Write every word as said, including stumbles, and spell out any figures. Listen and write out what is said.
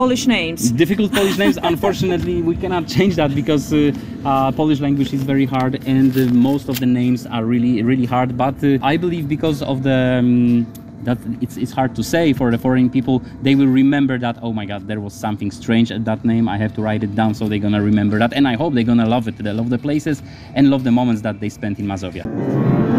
Polish names. Difficult Polish names. Unfortunately, we cannot change that because uh, uh, Polish language is very hard, and uh, most of the names are really, really hard. But uh, I believe because of the um, that it's it's hard to say for the foreign people, they will remember that. Oh my God, there was something strange at that name. I have to write it down, so they're gonna remember that, and I hope they're gonna love it. They love the places and love the moments that they spent in Mazovia.